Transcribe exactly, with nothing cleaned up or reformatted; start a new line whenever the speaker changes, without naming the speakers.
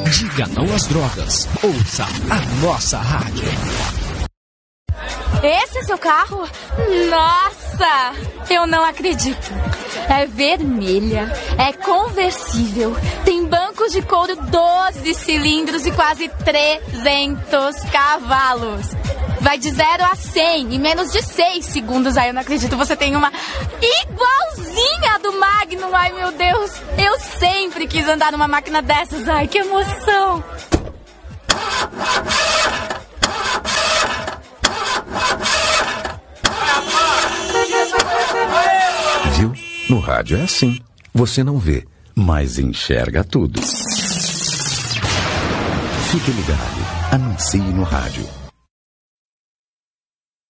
Diga não às drogas. Ouça a nossa rádio.
Esse é seu carro? Nossa! Eu não acredito. É vermelha, é conversível, tem banco de couro doze cilindros e quase trezentos cavalos. Vai de zero a cem em menos de seis segundos. Ai, eu não acredito, você tem uma igualzinha do Magnum. Ai, meu Deus, eu sempre quis andar numa máquina dessas. Ai, que emoção.
Viu? No rádio é assim. Você não vê, mas enxerga tudo. Fique ligado. Anuncie no rádio.